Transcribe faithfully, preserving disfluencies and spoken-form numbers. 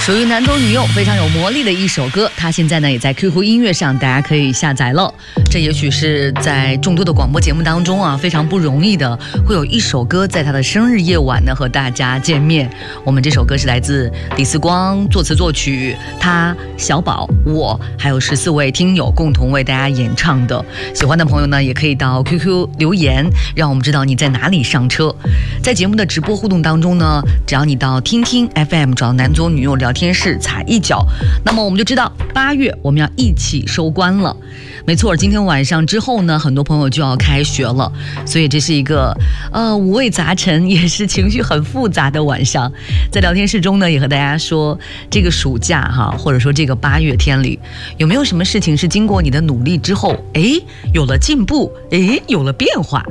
属于男左女右非常有魔力的一首歌，它现在呢也在 Q Q 音乐上大家可以下载了。这也许是在众多的广播节目当中啊非常不容易的，会有一首歌在他的生日夜晚呢和大家见面。我们这首歌是来自李四光作词作曲，他、小宝、我还有十四位听友共同为大家演唱的。喜欢的朋友呢也可以到 Q Q 留言，让我们知道你在哪里上车。在节目的直播互动当中呢，只要你到听听 F M 找男左女右聊天室踩一脚，那么我们就知道八月我们要一起收官了。没错，今天晚上之后呢，很多朋友就要开学了，所以这是一个呃五味杂陈，也是情绪很复杂的晚上。在聊天室中呢，也和大家说，这个暑假哈，或者说这个八月天里，有没有什么事情是经过你的努力之后，哎，有了进步，哎，有了变化？